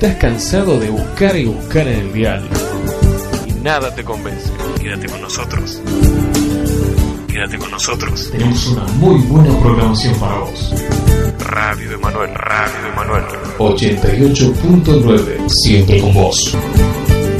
estás cansado de buscar y buscar en el dial y nada te convence, quédate con nosotros. Quédate con nosotros. Tenemos una muy buena programación para vos. Radio Emanuel 88.9, siempre con vos.